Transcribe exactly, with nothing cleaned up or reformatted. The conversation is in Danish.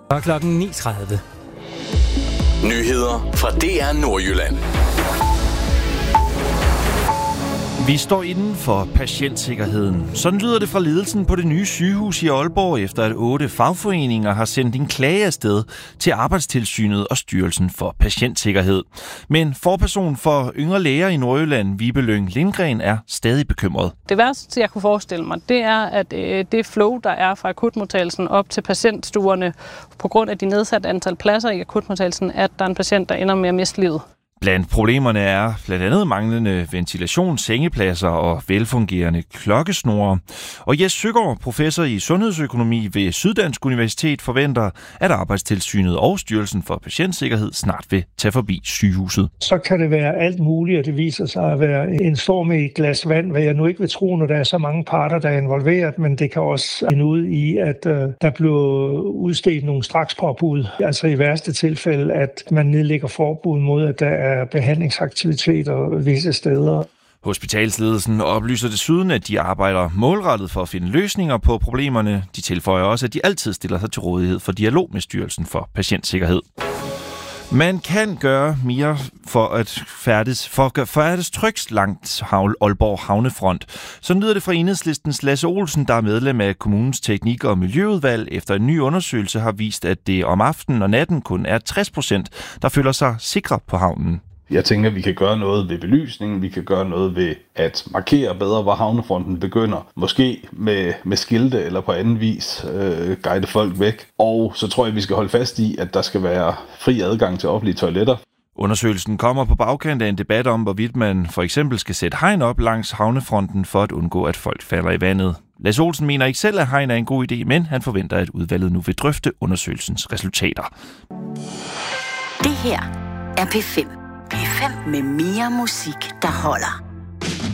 Og klokken ni tredive. Nyheder fra D R Nordjylland. Vi står inden for patientsikkerheden. Sådan lyder det fra ledelsen på det nye sygehus i Aalborg, efter at otte fagforeninger har sendt en klage afsted til Arbejdstilsynet og Styrelsen for Patientsikkerhed. Men forperson for yngre læger i Nordjylland, Vibe Lyng Lindgren, er stadig bekymret. Det værste, jeg kunne forestille mig, det er, at det flow, der er fra akutmodtagelsen op til patientstuerne, på grund af de nedsatte antal pladser i akutmodtagelsen, at der er en patient, der ender med at miste livet. Blandt problemerne er blandt andet manglende ventilation, sengepladser og velfungerende klokkesnore. Og Jes Søgaard, professor i sundhedsøkonomi ved Syddansk Universitet, forventer, at Arbejdstilsynet og Styrelsen for Patientsikkerhed snart vil tage forbi sygehuset. Så kan det være alt muligt, og det viser sig at være en storm i et glas vand, hvad jeg nu ikke vil tro, når der er så mange parter, der er involveret, men det kan også ende ud i, at øh, der bliver udstedt nogle strakspåbud. Altså i værste tilfælde, at man nedlægger forbud mod, at der er behandlingsaktiviteter visse steder. Hospitalsledelsen oplyser desuden, at de arbejder målrettet for at finde løsninger på problemerne. De tilføjer også, at de altid stiller sig til rådighed for dialog med Styrelsen for Patientsikkerhed. Man kan gøre mere for at færdes, for at færdes trygt langt Aalborg Havnefront. Så lyder det fra Enhedslistens Lasse Olsen, der er medlem af kommunens teknik- og miljøudvalg, efter en ny undersøgelse har vist, at det om aftenen og natten kun er tres procent, der føler sig sikre på havnen. Jeg tænker, at vi kan gøre noget ved belysningen, vi kan gøre noget ved at markere bedre, hvor havnefronten begynder. Måske med, med skilte eller på anden vis øh, guide folk væk. Og så tror jeg, at vi skal holde fast i, at der skal være fri adgang til offentlige toiletter. Undersøgelsen kommer på bagkant af en debat om, hvorvidt man for eksempel skal sætte hegn op langs havnefronten for at undgå, at folk falder i vandet. Lasse Olsen mener ikke selv, at hegn er en god idé, men han forventer, at udvalget nu vil drøfte undersøgelsens resultater. Det her er P fem. P fem med mere musik, der holder.